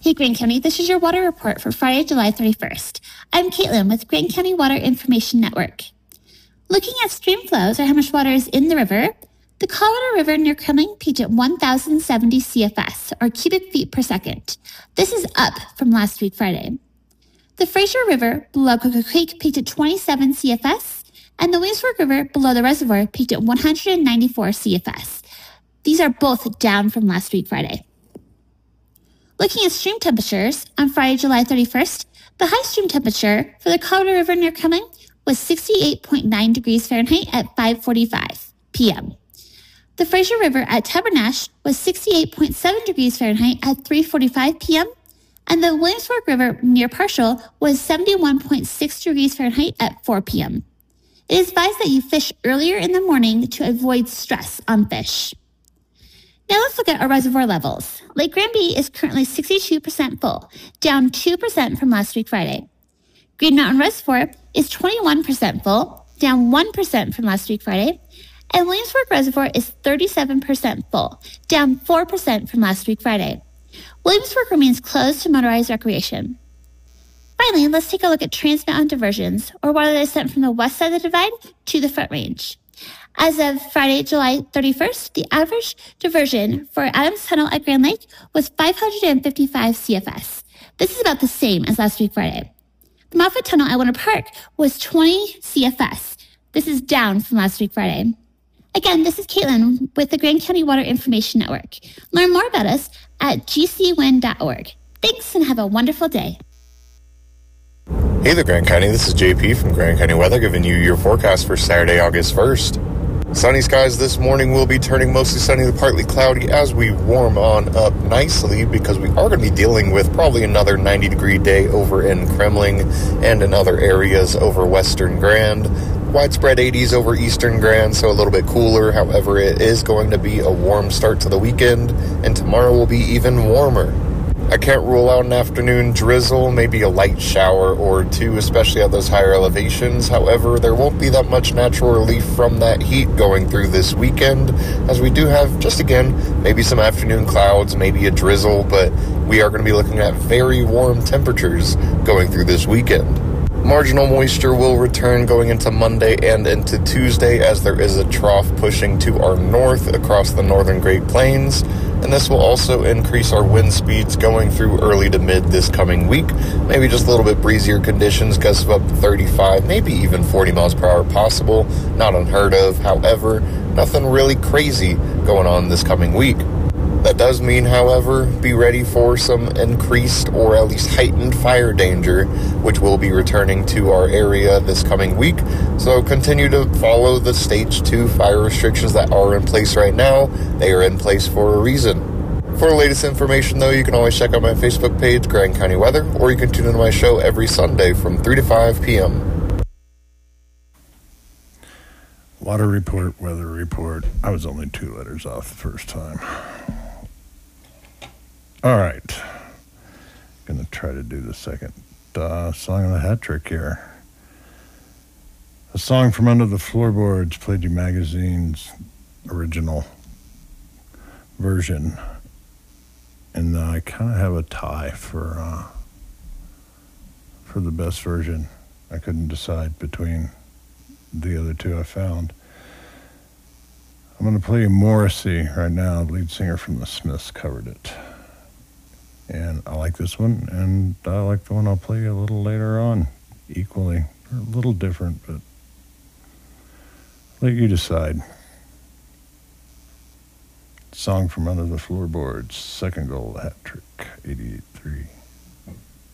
Hey, Grand County, this is your water report for Friday, July 31st. I'm Caitlin with Grand County Water Information Network. Looking at stream flows, or how much water is in the river, the Colorado River near Kremling peaked at 1,070 CFS, or cubic feet per second. This is up from last week, Friday. The Fraser River below Cocoa Creek peaked at 27 CFS, and the Williamsburg River below the reservoir peaked at 194 CFS. These are both down from last week, Friday. Looking at stream temperatures, on Friday, July 31st, the high stream temperature for the Colorado River near Kremling was 68.9 degrees Fahrenheit at 5:45 p.m. The Fraser River at Tabernash was 68.7 degrees Fahrenheit at 3:45 p.m., and the Williamsburg River near Parshall was 71.6 degrees Fahrenheit at 4 p.m. It is advised that you fish earlier in the morning to avoid stress on fish. Now let's look at our reservoir levels. Lake Granby is currently 62% full, down 2% from last week Friday. Green Mountain Reservoir is 21% full, down 1% from last week Friday. And Williamsburg Reservoir is 37% full, down 4% from last week Friday. Williamsburg remains closed to motorized recreation. Finally, let's take a look at Trans Mountain diversions, or water that is sent from the west side of the divide to the Front Range. As of Friday, July 31st, the average diversion for Adams Tunnel at Grand Lake was 555 CFS. This is about the same as last week Friday. The Moffett Tunnel at Winter Park was 20 CFS. This is down from last week Friday. Again, this is Caitlin with the Grand County Water Information Network. Learn more about us at gcwin.org. Thanks and have a wonderful day. Hey there, Grand County. This is JP from Grand County Weather giving you your forecast for Saturday, August 1st. Sunny skies this morning will be turning mostly sunny to partly cloudy as we warm on up nicely because we are going to be dealing with probably another 90-degree day over in Kremling and in other areas over Western Grand. Widespread 80s over Eastern Grand, so a little bit cooler. However, it is going to be a warm start to the weekend, and tomorrow will be even warmer. I can't rule out an afternoon drizzle, maybe a light shower or two, especially at those higher elevations. However, there won't be that much natural relief from that heat going through this weekend, as we do have, just again, maybe some afternoon clouds, maybe a drizzle, but we are going to be looking at very warm temperatures going through this weekend. Marginal moisture will return going into Monday and into Tuesday as there is a trough pushing to our north across the northern Great Plains, and this will also increase our wind speeds going through early to mid this coming week. Maybe just a little bit breezier conditions, gusts of up to 35, maybe even 40 miles per hour possible. Not unheard of. However, nothing really crazy going on this coming week. That does mean, however, be ready for some increased or at least heightened fire danger, which will be returning to our area this coming week. So continue to follow the Stage 2 fire restrictions that are in place right now. They are in place for a reason. For the latest information, though, you can always check out my Facebook page, Grand County Weather, or you can tune into my show every Sunday from 3 to 5 p.m. Water report, weather report. I was only 2 letters off the first time. All right, gonna try to do the second song of the hat trick here. A song from Under the Floorboards, Played You Magazine's original version, and I kind of have a tie for the best version. I couldn't decide between the other two I found. I'm gonna play Morrissey right now. The lead singer from the Smiths covered it. And I like this one, and I like the one I'll play a little later on, equally. Or a little different, but let you decide. Song from Under the Floorboards, second goal hat trick, 88.3.